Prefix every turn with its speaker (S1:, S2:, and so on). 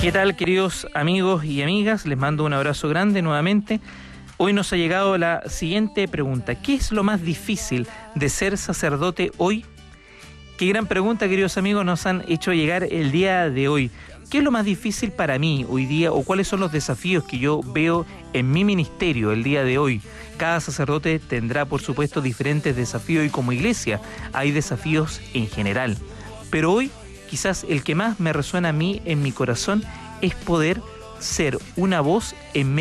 S1: ¿Qué tal, queridos amigos y amigas? Les mando un abrazo grande nuevamente. Hoy nos ha llegado la siguiente pregunta. ¿Qué es lo más difícil de ser sacerdote hoy? Qué gran pregunta, queridos amigos, nos han hecho llegar el día de hoy. ¿Qué es lo más difícil para mí hoy día o cuáles son los desafíos que yo veo en mi ministerio el día de hoy? Cada sacerdote tendrá, por supuesto, diferentes desafíos y como iglesia hay desafíos en general. Pero hoy, quizás el que más me resuena a mí en mi corazón es poder ser una voz en medio